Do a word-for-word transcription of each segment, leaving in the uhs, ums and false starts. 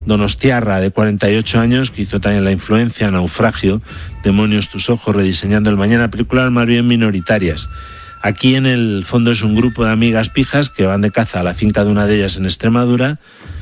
donostiarra de cuarenta y ocho años, que hizo también La influencia, Naufragio, Demonios tus ojos, Rediseñando el mañana, películas más bien minoritarias. Aquí en el fondo es un grupo de amigas pijas que van de caza a la finca de una de ellas en Extremadura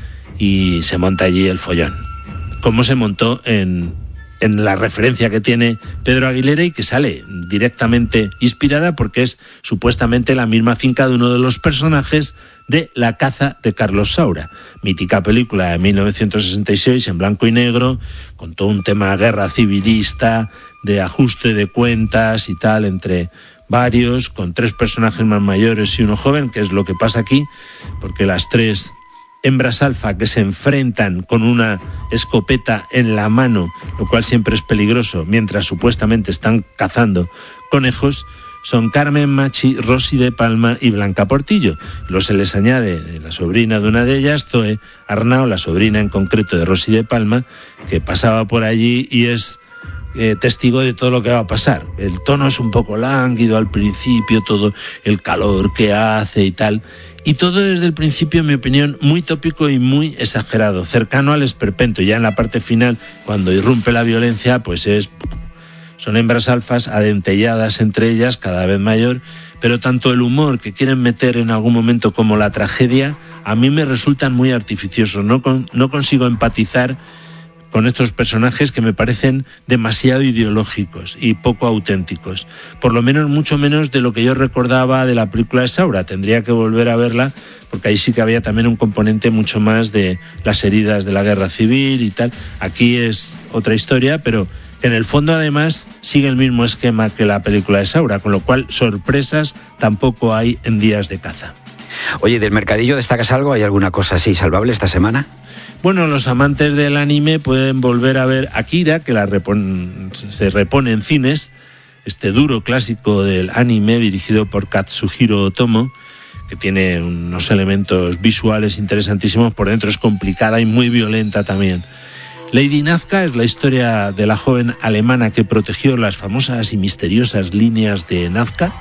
y se monta allí el follón. Como se montó en, en la referencia que tiene Pedro Aguilera y que sale directamente inspirada porque es supuestamente la misma finca de uno de los personajes de La caza de Carlos Saura, mítica película de mil novecientos sesenta y seis en blanco y negro, con todo un tema de guerra civilista, de ajuste de cuentas y tal entre varios, con tres personajes más mayores y uno joven, que es lo que pasa aquí, porque las tres hembras alfa que se enfrentan con una escopeta en la mano, lo cual siempre es peligroso, mientras supuestamente están cazando conejos, son Carmen Machi, Rosy de Palma y Blanca Portillo. Luego se les añade la sobrina de una de ellas, Zoe Arnau, la sobrina en concreto de Rosy de Palma, que pasaba por allí y es eh, testigo de todo lo que va a pasar. El tono es un poco lánguido al principio, todo el calor que hace y tal. Y todo desde el principio, en mi opinión, muy tópico y muy exagerado, cercano al esperpento. Ya en la parte final, cuando irrumpe la violencia, pues es... son hembras alfas adentelladas entre ellas, cada vez mayor, pero tanto el humor que quieren meter en algún momento como la tragedia, a mí me resultan muy artificiosos. No, con, no consigo empatizar con estos personajes que me parecen demasiado ideológicos y poco auténticos. Por lo menos mucho menos de lo que yo recordaba de la película de Saura. Tendría que volver a verla, porque ahí sí que había también un componente mucho más de las heridas de la guerra civil y tal. Aquí es otra historia, pero en el fondo además sigue el mismo esquema que la película de Saura, con lo cual sorpresas tampoco hay en Días de caza. Oye, ¿del mercadillo destacas algo? ¿Hay alguna cosa así salvable esta semana? Bueno, los amantes del anime pueden volver a ver Akira, que la repon- se repone en cines, este duro clásico del anime dirigido por Katsuhiro Otomo, que tiene unos elementos visuales interesantísimos, por dentro es complicada y muy violenta también. Lady Nazca es la historia de la joven alemana que protegió las famosas y misteriosas líneas de Nazca.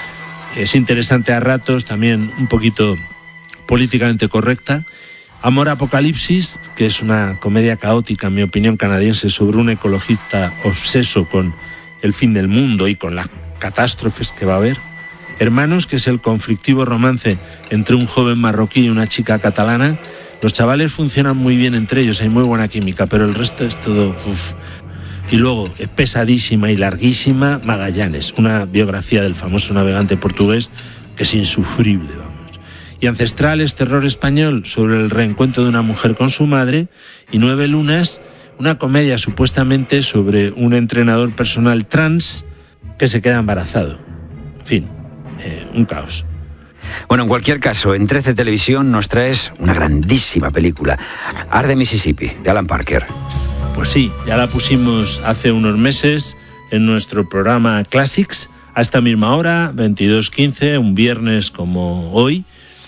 Es interesante a ratos, también un poquito políticamente correcta. Amor Apocalipsis, que es una comedia caótica, en mi opinión, canadiense, sobre un ecologista obseso con el fin del mundo y con las catástrofes que va a haber. Hermanos, que es el conflictivo romance entre un joven marroquí y una chica catalana. Los chavales funcionan muy bien entre ellos, hay muy buena química, pero el resto es todo... Uf. Y luego, es pesadísima y larguísima, Magallanes, una biografía del famoso navegante portugués que es insufrible, vamos. Y Ancestrales, terror español sobre el reencuentro de una mujer con su madre. Y Nueve lunas, una comedia supuestamente sobre un entrenador personal trans que se queda embarazado. En fin, eh, un caos. Bueno, en cualquier caso, en trece Televisión nos traes una grandísima película, Arde Mississippi, de Alan Parker. Pues sí, ya la pusimos hace unos meses en nuestro programa Classics, a esta misma hora, veintidós quince, un viernes como hoy,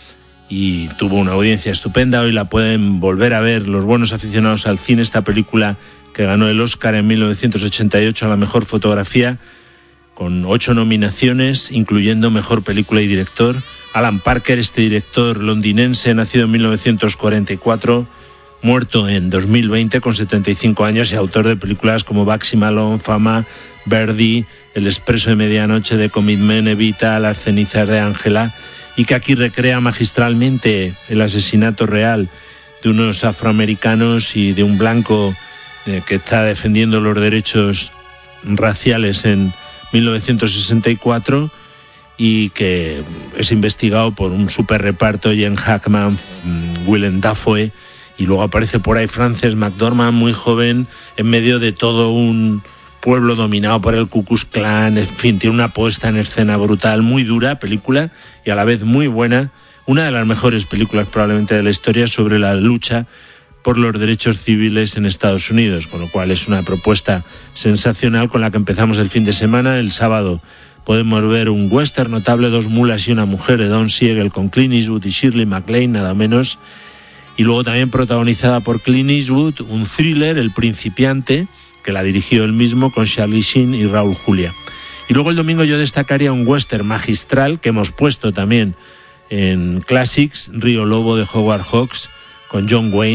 y tuvo una audiencia estupenda. Hoy la pueden volver a ver los buenos aficionados al cine, esta película que ganó el Oscar en mil novecientos ochenta y ocho a la mejor fotografía, con ocho nominaciones, incluyendo mejor película y director. Alan Parker, este director londinense, nacido en mil novecientos cuarenta y cuatro, muerto en dos mil veinte con setenta y cinco años, y autor de películas como Baxi Malone, Fama, Verdi, El expreso de medianoche, de Commitment, Evita, Las cenizas de Ángela, y que aquí recrea magistralmente el asesinato real de unos afroamericanos y de un blanco eh, que está defendiendo los derechos raciales en mil novecientos sesenta y cuatro, y que es investigado por un super reparto: Jen Hackman, Willem Dafoe, y luego aparece por ahí Frances McDormand, muy joven, en medio de todo un pueblo dominado por el Ku Klux Klan. En fin, tiene una puesta en escena brutal, muy dura película y a la vez muy buena. Una de las mejores películas probablemente de la historia sobre la lucha por los derechos civiles en Estados Unidos, con lo cual es una propuesta sensacional con la que empezamos el fin de semana. El sábado podemos ver un western notable, Dos mulas y una mujer, de Don Siegel, con Clint Eastwood y Shirley MacLaine, nada menos. Y luego también protagonizada por Clint Eastwood, un thriller, El principiante, que la dirigió él mismo, con Charlie Sheen y Raúl Julia. Y luego el domingo yo destacaría un western magistral que hemos puesto también en Classics, Río Lobo, de Howard Hawks, con John Wayne,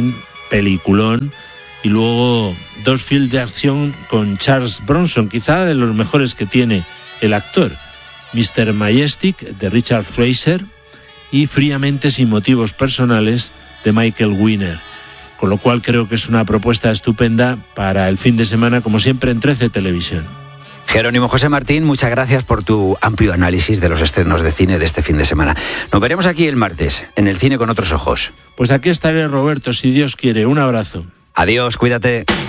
peliculón. Y luego dos films de acción con Charles Bronson, quizá de los mejores que tiene el actor. mister Majestic, de Richard Fraser, y Fríamente sin motivos personales, de Michael Winner. Con lo cual creo que es una propuesta estupenda para el fin de semana, como siempre, en trece Televisión. Jerónimo José Martín, muchas gracias por tu amplio análisis de los estrenos de cine de este fin de semana. Nos veremos aquí el martes, en el Cine con otros ojos. Pues aquí estaré, Roberto, si Dios quiere. Un abrazo. Adiós, cuídate.